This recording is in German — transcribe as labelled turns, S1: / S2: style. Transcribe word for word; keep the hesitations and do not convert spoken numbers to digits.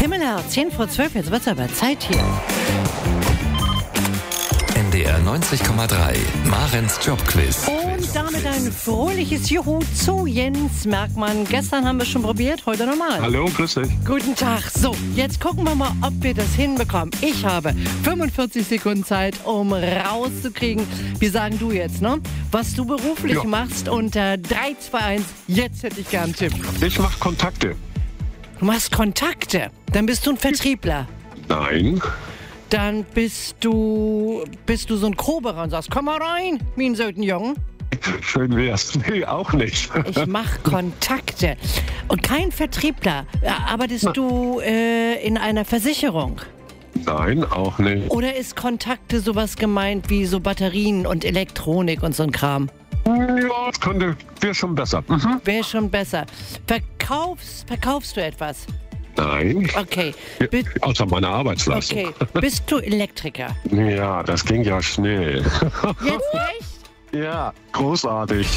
S1: Himmel, zehn vor zwölf, jetzt wird's aber Zeit hier.
S2: N D R neunzig Komma drei, Marens Jobquiz.
S1: Und damit ein fröhliches Juhu zu Jens Merkmann. Gestern haben wir es schon probiert, heute nochmal.
S3: Hallo, grüß dich.
S1: Guten Tag. So, jetzt gucken wir mal, ob wir das hinbekommen. Ich habe fünfundvierzig Sekunden Zeit, um rauszukriegen, wie sagen du jetzt, ne? Was du beruflich
S3: Ja.
S1: machst unter drei, zwei, eins. Jetzt hätte ich gern einen Tipp.
S3: Ich mache Kontakte.
S1: Du machst Kontakte. Dann bist du ein Vertriebler.
S3: Nein.
S1: Dann bist du, bist du so ein Koberer und sagst, komm mal rein, wie ein solchen Jungen.
S3: Schön wär's. Nee, auch nicht.
S1: Ich mache Kontakte. Und kein Vertriebler. Arbeitest du äh, in einer Versicherung?
S3: Nein, auch nicht.
S1: Oder ist Kontakte sowas gemeint wie so Batterien und Elektronik und so ein Kram?
S3: Ja, das könnte, wäre schon besser. Mhm.
S1: Wäre schon besser. Verkaufst, verkaufst du etwas?
S3: Nein.
S1: Okay.
S3: Ja,
S1: Bi-
S3: außer meiner Arbeitsleistung.
S1: okay. Bist du Elektriker?
S3: Ja, das ging ja schnell.
S1: Jetzt echt?
S3: Ja, großartig.